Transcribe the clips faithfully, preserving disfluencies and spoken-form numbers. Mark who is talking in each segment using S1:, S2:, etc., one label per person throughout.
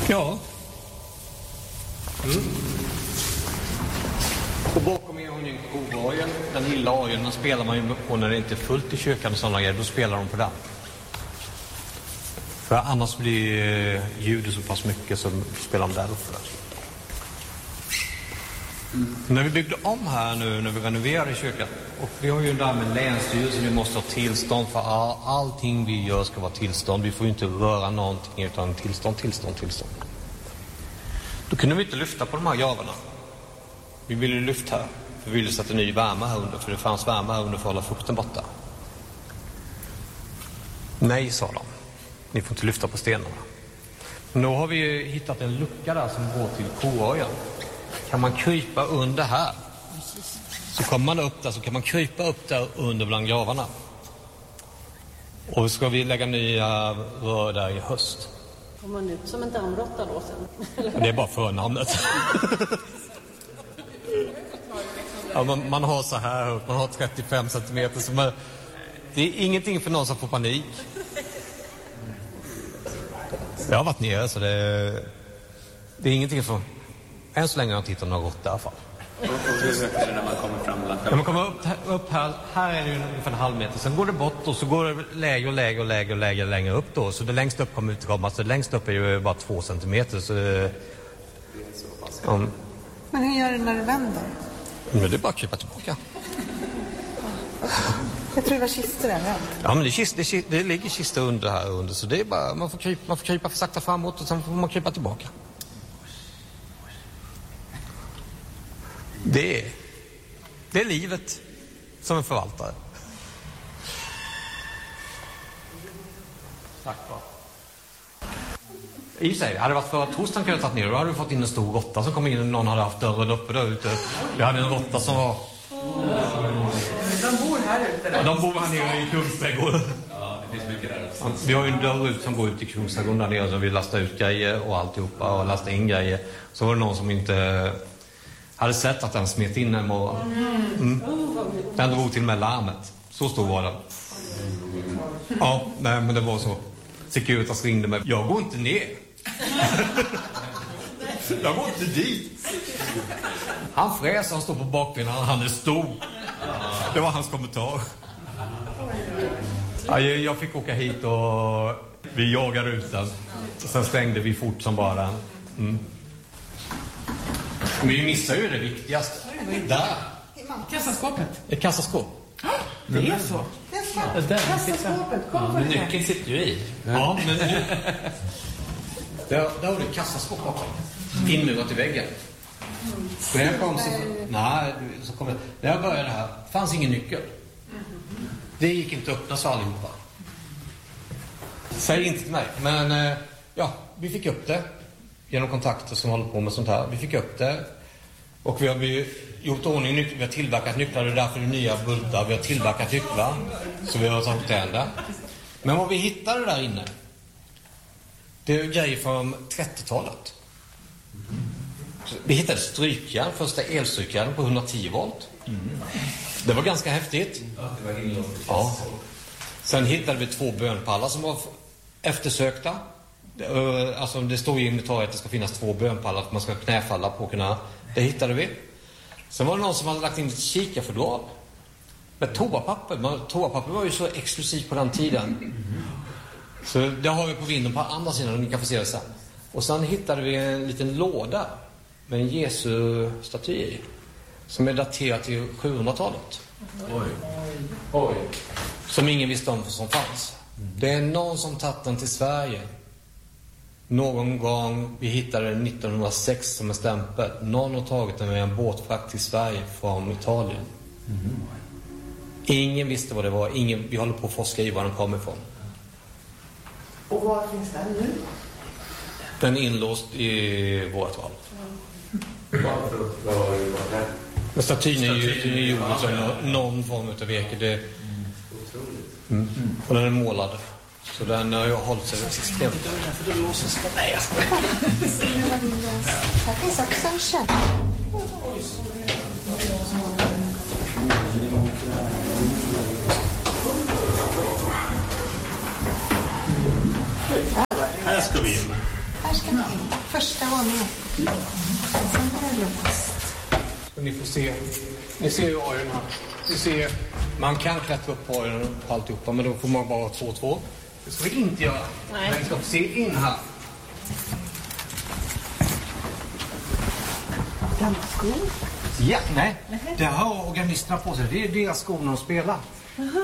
S1: Ja. Mm. Och bakom er har ni en koorgel. Den lilla orgeln, den spelar man ju på när det inte är fullt i kyrkan och sådana grejer. Då spelar de på den. För annars blir ljudet så pass mycket så spelar de där uppe. Mm. När vi byggde om här nu, när vi renoverade kyrkan, och vi har ju där med länsstyrelsen, vi måste ha tillstånd för all, allting vi gör ska vara tillstånd. Vi får ju inte röra någonting utan tillstånd, tillstånd, tillstånd. Då kunde vi inte lyfta på de här gravarna. Vi ville lyfta här, för vi ville sätta ny värme här under, för det fanns värme här under för att hålla fukten borta. Nej, sa de. Ni får inte lyfta på stenarna. Men då har vi hittat en lucka där som går till koorgeln. Kan man krypa under här, så kommer man upp där, så kan man krypa upp där under bland gravarna. Och ska vi lägga nya rör där i höst.
S2: Kommer man ut som en dammråtta då sen?
S1: Det är bara förnamnet. Ja, man, man har så här upp, man har trettiofem centimeter. Så man, det är ingenting för någon som får panik. Jag har varit nere, så det, det är ingenting för... Än så länge har jag inte hittat någon råtta i alla fall.
S3: Och hur ökar det när man kommer fram?
S1: När man kommer upp, upp här, här är det ungefär en halv meter. Sen går det bort och så går det lägre och lägre och lägre och lägre längre upp då. Så det längst upp kommer utkomma. Så det längst upp är ju bara två centimeter. Så det, ja.
S4: Men hur gör du när du vänder?
S1: Men det är bara att krypa tillbaka.
S4: Jag tror det var kistor där.
S1: Ja, men det, kist, det, det ligger kistor under här under. Så det är bara, man får krypa, man får krypa för sakta framåt och sen får man krypa tillbaka. Det är, det är livet som en förvaltare. Tack va. I sig, hade det varit för att torsdagen kunde tagit ner, då hade du fått in en stor råtta som kom in och någon hade haft dörren uppe där ute. Vi hade en råtta som var...
S4: De bor här ute.
S1: Ja, de bor här nere i Kungsträdgården.
S3: Ja, det finns mycket där.
S1: Ja, vi har ju en dörr ut som går ut i Kungsträdgården där nere, så vi lastar ut grejer och alltihopa och lastar in grejer. Så var det någon som inte... hade sett att den smet in en morgon. Mm. Den drog till med larmet. Så stor var den. Ja, nej, men det var så. Securitas ringde mig. Jag går inte ner. Jag går inte dit. Han fräser, han står på bakbenen. Han är stor. Det var hans kommentar. Ja, jag fick åka hit och vi jagade ut den. Sen stängde vi fort som bara den. Mm. Men vi missar ju det viktigaste. Där.
S4: Kassaskåpet.
S1: Ett kassaskåp.
S4: Det är så. Det är så. Kassaskåpet.
S3: Ja, men nyckeln sitter ju i.
S1: Ja, men där, där har du ett kassaskåp bakom. Inmurat i väggen. När jag kom så... Nej, så kom jag... När jag började här, fanns ingen nyckel. Det gick inte att öppna så allihopa. Säg inte till mig. Men ja, vi fick upp det. Genom kontakter som håller på med sånt här. Vi fick upp det. Och vi har vi gjort ordning nycklar. Vi har tillverkat nycklar. Det är därför det är nya bultar. Vi har tillverkat nycklar. Så vi har tagit det. Men vad vi hittade där inne, det är grejer från trettiotalet. Vi hittade strykjärn. Första elstrykjärn på hundratio volt. Det var ganska häftigt. Ja. Sen hittade vi två bönpallar som var eftersökta. Alltså det står i inventariet att det ska finnas två bönpallar att man ska knäfalla på kunna. Det hittade vi. Sen var det någon som hade lagt in ett kikarfodral med toapapper. Toapapper var ju så exklusivt på den tiden. Så det har vi på vinden på andra sidan och ni kan få se det sen. Och sen hittade vi en liten låda med en Jesu-staty i, som är daterad till sjuhundratalet.
S3: Oj.
S1: Oj. Som ingen visste om som fanns. Det är någon som tagit den till Sverige. Någon gång, vi hittade den nittonhundrasex som en stämpel. Någon har tagit den med en båtfrakt till Sverige från Italien. Mm. Ingen visste vad det var. Ingen, vi håller på att forska i var den kommer ifrån.
S4: Och var finns den nu?
S1: Den är inlåst i vårt val.
S3: Varför? Vad var det?
S1: Men statyn är ju gjord som någon form av virke. Det... Mm. Och den är målad. Så den har ju hållit sig extremt.
S4: För då låser sig. Nej, jag ska. Här finns också en kött.
S3: Här ska vi in.
S4: Här ska vi in.
S5: första våningen. Sen är det låst.
S1: Ni får se. Ni ser ju ojen här. Ni ser, man kan klättra upp på ojen och alltihopa, men då får man bara två två. Det ska vi inte göra.
S2: Nej.
S1: Men vi ska se in här.
S5: Gamla skor.
S1: Ja, nej. Det har organisterna på sig. Det är deras skor när de spelar.
S5: Jaha.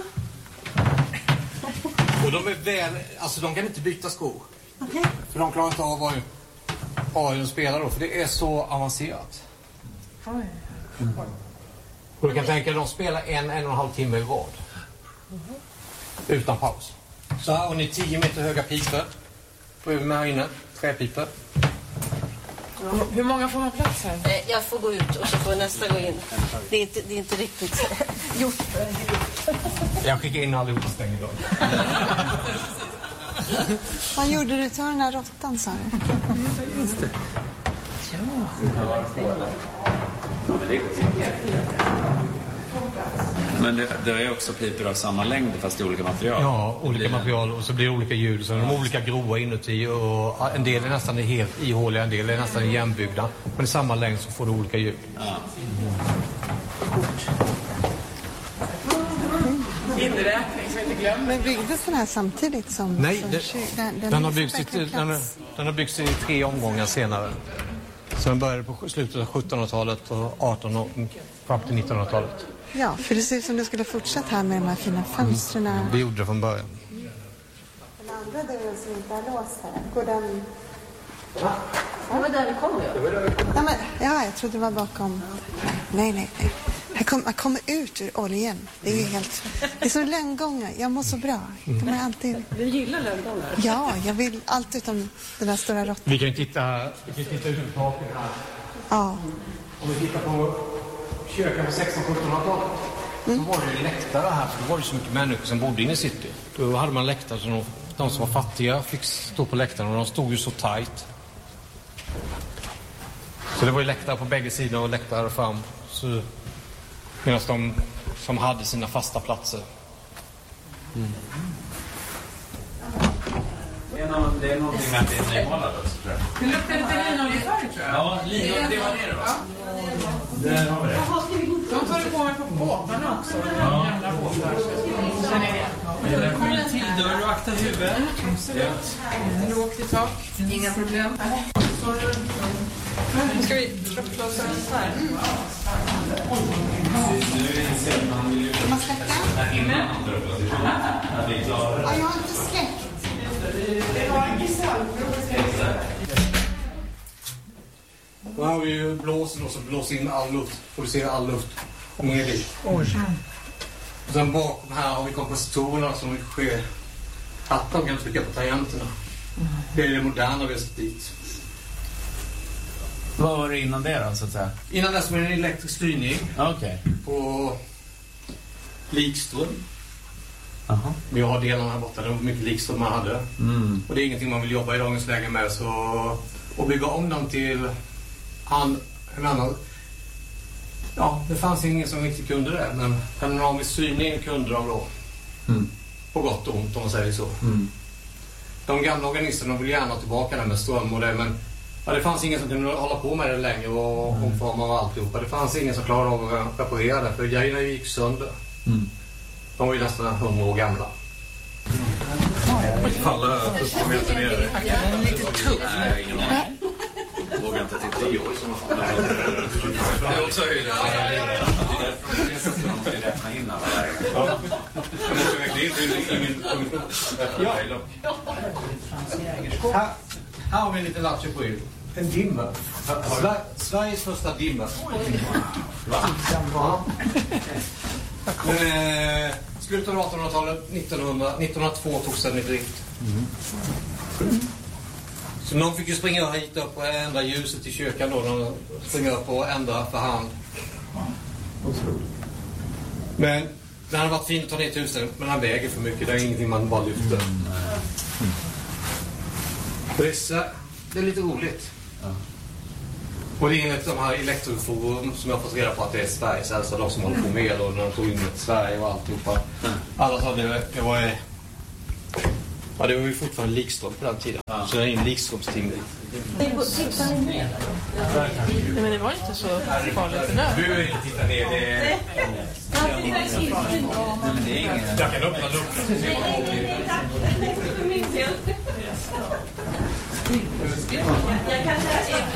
S1: Och de är väl, alltså de kan inte byta skor.
S5: Okej.
S1: För de klarar inte av vad ojen spelar då, för det är så avancerat.
S5: Oj.
S1: Och du kan tänka dig att de spelar en, en och en halv timme i rad. Mm-hmm. Utan paus. Så här har ni tio meter höga pipor. Bredvid mig här inne. Träpipor.
S5: Ja. Hur många får man plats här?
S2: Eh, Jag får gå ut och så får nästa gå in. Det är inte, det är inte riktigt gjort för en grupp.
S1: Jag skickar in allihopa stängd idag.
S5: Vad gjorde du till den här råttan, sa du? Just det. Ja.
S3: Men det, det är också pipor av samma längd fast i olika material.
S1: Ja, olika material och så blir det olika ljud. Så de är olika grova inuti och en del är nästan helt ihåliga, en del är nästan jämnbyggda. Men i samma längd så får du olika ljud.
S3: Ja.
S5: Inräkning som inte glömmer. Men byggdes den här samtidigt som...
S1: Nej,
S5: som
S1: det,
S5: den, den,
S1: den, har byggts i, den, har, den har byggts i tre omgångar senare. Så den började på slutet av sjuttonhundratalet och artonhundratalet och fram till nittonhundratalet.
S5: Ja, för det ser ut som du skulle fortsätta här med de här fina fönstren.
S1: Mm, det gjorde det från början.
S5: Den andra dörren som inte är låst här, går den...
S2: Ja. Det var där vi kom ju.
S5: Ja, men, ja, jag trodde det var bakom. Nej, nej, nej. Här kom, man kommer ut ur oljan. Det är ju helt... Det är så lönngångar. Jag mår så bra. De är alltid...
S2: Du gillar lönngångar?
S5: Ja, jag vill allt utom den där stora råttan.
S1: Vi kan ju titta, vi kan titta ut ur taket här.
S5: Ja.
S1: Om vi tittar på kyrkan på sextonhundra-sjuttonhundratalet mm. så var det ju läktare här, för det var ju så mycket människor som bodde inne i city. Då hade man läktare så de, de som var fattiga fick stå på läktaren och de stod ju så tajt. Så det var ju läktare på bägge sidor och läktare fram. Så, medan de som hade sina fasta platser. Mm.
S3: Det är, någon, det är någonting med att det är nymålat också, tror jag.
S6: Det luktar lite linoljefärg, tror jag.
S3: Ja, linolja, det var det då.
S6: Där har vi det. De tar det på mig på båtarna också. Ja. Gamla båtar. Känner jag igen.
S3: Det kommer en till dörr och akta huvudet.
S6: Lågt i tak. Inga problem. Nu ska vi tröttklassa den här.
S5: Man släckte? Ja, jag har inte släckt.
S1: Då har vi ju blåsen och så blåser in all luft, producerar all luft och ner dit. Och sen bakom här har vi kompositorerna som sker att de kan trycka på tangenterna. Det är det moderna vi har sett dit.
S3: Vad var det innan det då, så att säga?
S1: Innan dess var det en elektrisk styrning
S3: okay.
S1: på likström.
S3: Uh-huh.
S1: Vi har delarna här borta, det var mycket likström man hade.
S3: Mm.
S1: Och det är ingenting man vill jobba i dagens läge med. Så att bygga om dem till an, en annan... Ja, det fanns ingen som riktigt kunde det. Men panoramisk styrning kunde de då.
S3: Mm.
S1: På gott och ont om man säger så.
S3: Mm.
S1: De gamla organisterna vill gärna tillbaka där med ström och det. Men ja, det fanns ingen som kunde hålla på med det längre och mm. omforma och alltihopa. Det fanns ingen som klarade av att reparera det. För grejerna gick sönder. Mm. De var ju nästan hundra år gamla.
S3: Falla fyrtio meter ner.
S6: Det är lite tuff.
S3: Nej, ingen aning. Jag vågar inte till tio år som fan. Det är också höjden. Det är därför man måste räkna in alla där.
S1: Ja. Jag måste verkligen inte i min kommission. Ja. Här, här har vi en liten lattjo på er. En dimmer. Sver- Sveriges första dimmer. Va? Ja. Men, eh, slutet av artonhundratalet, nittonhundra, nittonhundratvå togs den i drift. Mm. Så någon fick ju springa hit upp och ändra ljuset i kyrkan då. De springer upp och ändra för hand. Men den hade varit fint att ta ner tusen, men den väger för mycket. Det är ingenting man bara lyfter. Mm. Det, är så, det är lite roligt. Ja. Och det är enligt de här elektroforum som jag har fått reda på att det är Sveriges äldsta, de som håller på med och när de tog in ett Sverige och alltihopa. Mm. Alla sa det, det var Ja, det var ju fortfarande likström på den tiden. Ja. Så det är en likströmstim.
S2: Nej, men det var inte så farligt för det.
S1: Du vill inte titta ner. Det är... Men det är ingen... Jag kan öppna luckan.
S4: Jag kan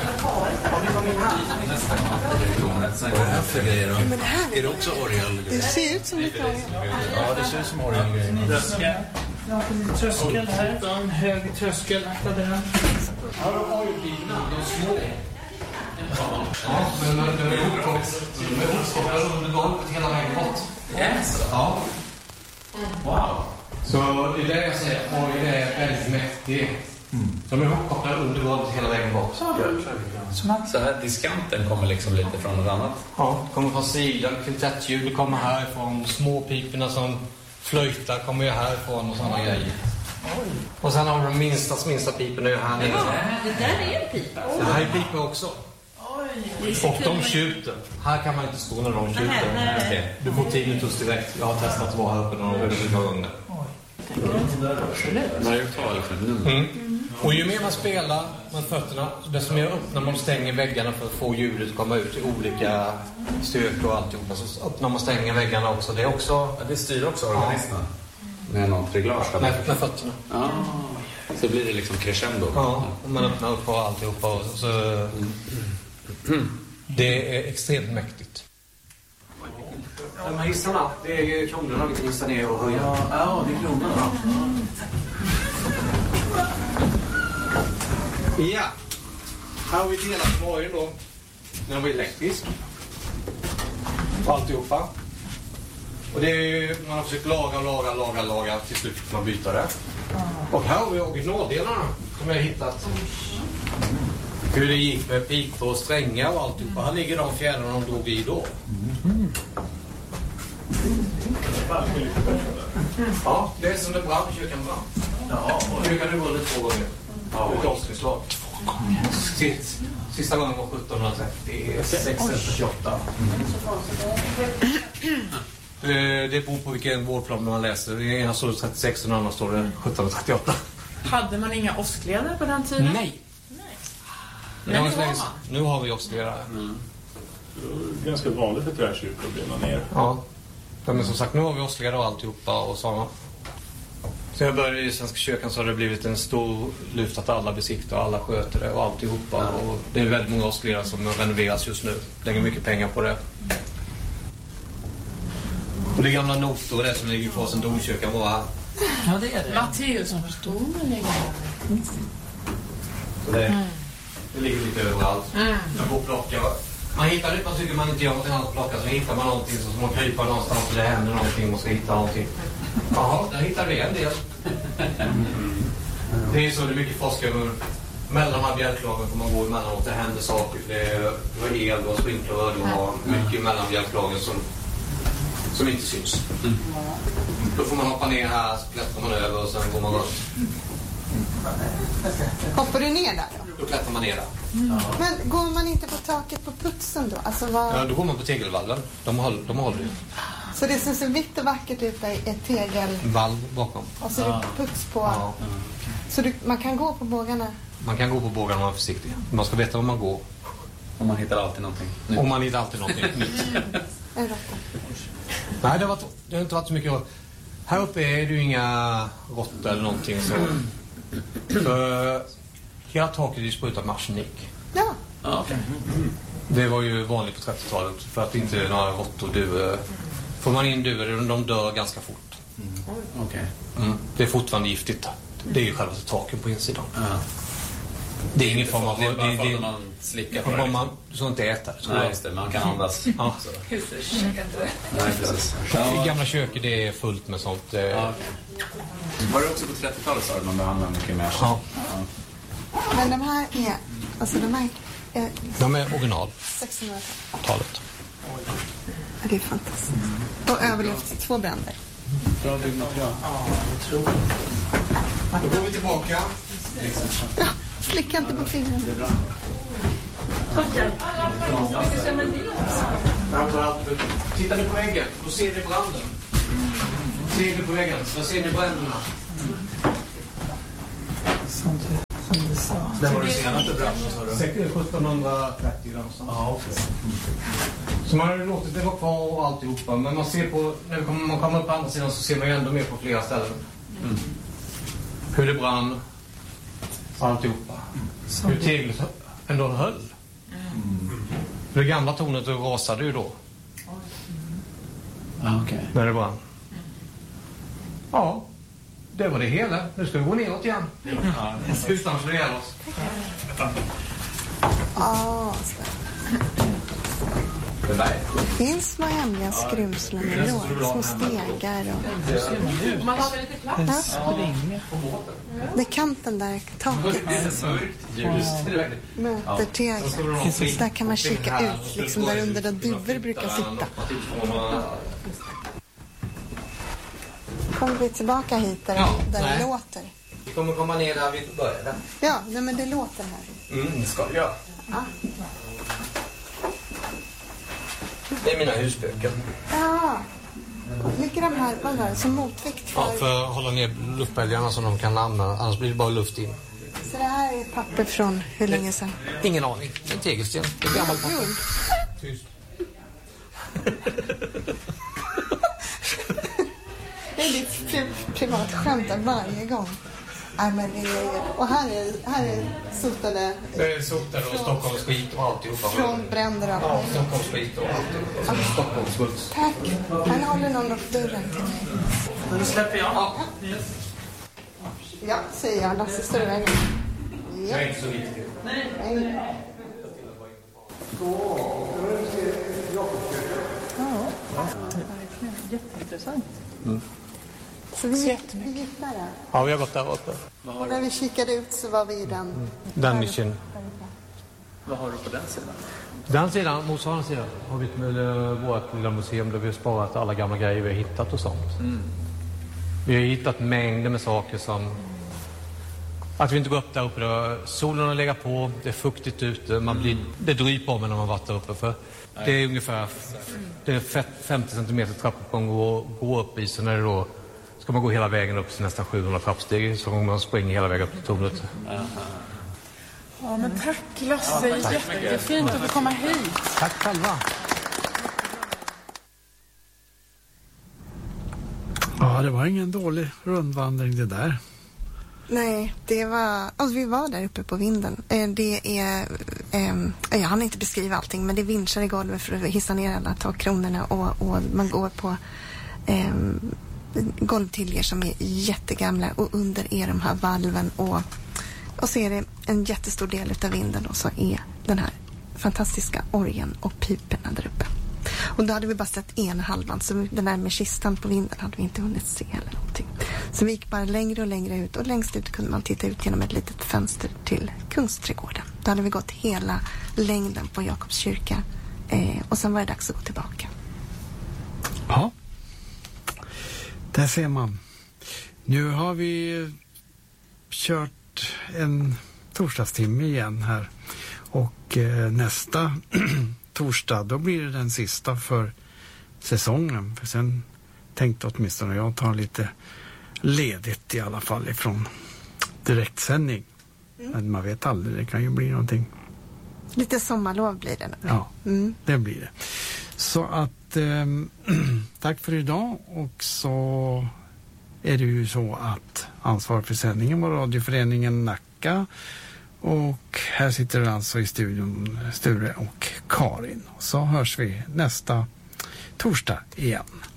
S5: Men det här
S3: är det också orgel?
S5: Det ser ut som lite orgel.
S3: Ja, det ser ut som orgel.
S6: Tröskel här, en hög tröskel. Ja, de har ju bilarna, de små.
S1: Ja, men de är uppkopplade under golvet hela vägen bort.
S3: Yes.
S1: Ja.
S3: Wow.
S1: Så det är det jag säger, orgel är väldigt mäktig. Mm. De är uppkopplade under golvet hela vägen bort.
S3: Så här diskanten kommer liksom lite från något annat?
S1: Ja, det kommer från sidan, kvintettljud, det kommer härifrån, småpiporna som flöjtar kommer ju härifrån och sådana grejer. Oj. Och sen har de minsta, minsta piporna här nere.
S2: Ja, det där är en pipa.
S1: Det här är pipor också. Oj. Och de tjuter. Här kan man inte stå när de tjuter. Nej, nej. Du får tinnitus direkt. Jag har testat att vara här uppe några gånger. Mm. Och ju mer man spelar med fötterna, desto mer öppnar man och stänger väggarna för att få ljudet att komma ut i olika styrkor och alltihopa. Så öppnar man och stänger väggarna också. Det är också...
S3: Ja, det styr också organisten. Ja. Med något reglage.
S1: Med, med fötterna.
S3: Ja. Så blir det liksom crescendo.
S1: Ja, och man öppnar upp och alltihopa. Och så... Mm. Det är extremt mäktigt. De här hissarna, det är kronorna vi kan hissa ner och höja.
S3: Ja, ja, det är kronorna.
S1: Ja, här har vi delat morgon då. Den var elektrisk. Och alltihopa. Och det är, man har försökt laga, laga, laga, laga. Till slut får man byta det. Och här har vi originaldelarna som jag har hittat. Hur det gick med pipor och strängar och alltihopa. Här ligger de fjärrarna de drog i då. Mm. Ja, det är som det brann, kyrkan brann. Ja, och kyrkan är vunnit två gånger. Ja, ett avslutslag. Två gånger. Sist, sista gången var sjuttonhundratrettiosex eller trettioåtta. Mm. Det beror på vilken vårdplan man läser. Den ena står det trettiosex och den andra står det sjuttonhundratrettioåtta.
S6: Hade man inga åskledare på den tiden?
S1: Nej. Nej. Nu, har nu har vi åskledare. Mm.
S7: Ganska vanligt för träkyrkor att brinna ner.
S1: Ja. Ja, men som sagt, nu har vi åskledare och alltihopa och sådana. Så jag började i Svenska kyrkan så har det blivit en stor lyft att alla besiktar och alla sköter det och alltihopa. Ja. Och det är väldigt många åskledare som renoveras just nu. Lägger mycket pengar på det. Och det gamla notor, det som ligger kvar sedan domkyrkan var här.
S6: Ja, det är det. Matteus som förstår man ligger här.
S1: Så det, mm. det ligger lite överallt. Mm. Jag får plocka. Man hittar det, man tycker man inte gör någonting annat att plocka, så hittar man någonting så ska man krypa någonstans och det händer någonting och ska hitta någonting. Jaha, där hittar vi en del. Det är så det är mycket forskare mellan de här bjälklagen får man gå emellanåt, det händer saker. Det är el och sprinkler och har mycket mellan bjälklagen som, som inte syns. Mm. Då får man hoppa ner här, så klättrar man över och sen går man runt.
S5: Hoppar du ner där då?
S1: Då klättrar man ner där.
S5: Mm. Men går man inte på taket på putsen då? Alltså vad...
S1: Ja, då går man på tegelvallen. De håller, de håller ju.
S5: Så det som ser vitt och vackert ut är ett tegelvalv
S1: bakom.
S5: Och så är det puts på. Ja. Så du, man kan gå på bågarna?
S1: Man kan gå på bågarna om man är försiktig. Man ska veta var man går.
S3: Och man hittar alltid någonting nytt.
S1: Och man hittar alltid någonting nytt. Nej, det har, varit, det har inte varit så mycket. Här uppe är det ju inga råttor eller någonting så. För hela taket är sprutat med arsenik.
S5: Ja.
S3: Ah, okay.
S1: Det var ju vanligt på trettiotalet för att inte några råttor duvor. Får man in duvor, de dör ganska fort.
S3: Mm. Okay.
S1: Mm. Det är fortfarande giftigt. Det är ju själva taken på insidan.
S3: Ja.
S1: Det är ingen form av...
S3: Det är bara för att man slickar på det.
S1: Man, du ska inte äta det.
S3: Nej, just det. Man kan andas.
S1: Ja.
S3: Nej, precis.
S1: I gamla köket det är fullt med sånt. Ja, okay.
S3: Var det också på trettiotalet så man behandlar mycket mer?
S1: Ja.
S5: Ja. Men de här är... Alltså de här är...
S1: De är original.
S5: sexhundratalet. Ja, det är fantastiskt. Och överlevt två bränder.
S7: Bra byggmaterial.
S6: Ja, jag tror.
S1: Då går vi tillbaka.
S5: Ja, slicka inte på fingrarna.
S1: Tittar ni på väggen, då ser ni branden. Ser ni på väggen, så ser ni bränderna.
S6: som du, som du sa.
S3: Det var det senaste branschen, sa du?
S1: Säkert sjuttonhundratrettio någonstans.
S3: Ja, okej.
S1: Så man har låtit det vara kvar och alltihopa. Men man ser på, när man kommer upp på andra sidan så ser man ju ändå mer på flera ställen. Mm. Hur det brann. Alltihopa. Mm. Hur teglet ändå höll. Mm. Det gamla tornet rasade ju då.
S3: Ah, okay.
S1: När det brann. Ja, det var det hela. Nu ska vi gå neråt igen. Ja, utan att slå ihjäl oss.
S5: Ja,
S1: det där.
S5: Det finns små hemliga skrymslen i då. Små stegar och...
S6: Man har väl lite plats?
S5: Ja. Det är kanten där, taket. Möter tegel. Så där kan man kika ut, liksom där under där duvor brukar sitta. Kommer vi tillbaka hit där,
S1: ja,
S5: där
S1: det
S5: låter?
S1: Vi kommer komma ner där vi började.
S5: Ja, nej, men det låter här.
S1: Mm, det ska det göra.
S5: Ja.
S1: Det är mina husböcker.
S5: Ja. Ligger de här, vad var det, som motvikt för...
S1: Ja, för att hålla ner luftbälgarna så de kan använda, annars blir det bara luft in.
S5: Så det här är papper från hur länge sedan?
S1: Ingen aning. Det är en tegelsten. Det är gammalt papper. Tyst.
S5: Det är ditt pri- privat skämt varje gång. Nej, men det är, och här är, här är sotade...
S1: Det är sotade och Stockholms skit och alltihopa.
S5: Från bränder och...
S1: Ja, Stockholms skit och alltihopa. Ja. Stockholms smuts.
S5: Tack. Han håller någon upp dörren till mig.
S3: Nu släpper jag.
S1: Ja.
S5: Ja, säger jag. Lasse, står i vägen.
S1: Det är inte så viktigt.
S5: Nej.
S6: Ja, verkligen. Jätteintressant.
S5: Mm. Så vi gick, vi gick där.
S1: Ja, vi har gått där uppe.
S5: Och när vi kikade ut så var vi i den... Mm.
S1: Den nischen.
S3: Vad har du på den sidan?
S1: Den sidan, motsvarande sidan, har vi med vårt lilla museum där vi har sparat alla gamla grejer vi har hittat och sånt. Mm. Vi har hittat mängder med saker som... Att vi inte går upp där uppe, då solen har legat på, det är fuktigt ute, man blir, det dryper om när man varit där uppe. För det är ungefär det är femtio centimeter trappuppgång att gå upp i, så när det då ska man gå hela vägen upp till nästan sjuhundra trappsteg så man springer hela vägen upp till tornet.
S6: Ja, men tack Lasse, ja, jättefint att få komma hit.
S1: Tack själva.
S8: Ja, det var ingen dålig rundvandring det där.
S5: Nej, det var... Alltså, vi var där uppe på vinden. Det är... Eh, jag hann inte beskriva allting, men det är vinschar i golvet för att hissa ner alla takkronorna och, och man går på eh, golvtiljer som är jättegamla och under är de här valven och, och så är det en jättestor del av vinden och så är den här fantastiska orgeln och piperna där uppe. Och då hade vi bara sett en halvan, så den där med kistan på vinden hade vi inte hunnit se eller någonting. Så vi gick bara längre och längre ut och längst ut kunde man titta ut genom ett litet fönster till Kungsträdgården. Då hade vi gått hela längden på Jakobs kyrka eh, och sen var det dags att gå tillbaka.
S8: Ja, där ser man. Nu har vi kört en torsdagstimme igen här och eh, nästa torsdag, då blir det den sista för säsongen. För sen tänkte åtminstone jag ta lite ledigt i alla fall ifrån direktsändning. Mm. Men man vet aldrig, det kan ju bli någonting.
S5: Lite sommarlov blir det.
S8: Ja,
S5: mm.
S8: det blir det. Så att eh, tack för idag, och så är det ju så att ansvar för sändningen var radioföreningen Nacka. Och här sitter alltså i studion Sture och Karin. Så hörs vi nästa torsdag igen.